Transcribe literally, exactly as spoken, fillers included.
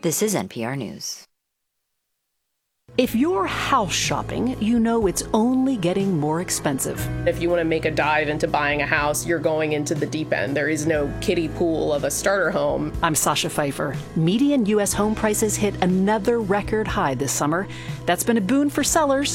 This is N P R News. If you're house shopping, you know it's only getting more expensive. If you want to make a dive into buying a house, you're going into the deep end. There is no kiddie pool of a starter home. I'm Sasha Pfeiffer. Median U S home prices hit another record high this summer. That's been a boon for sellers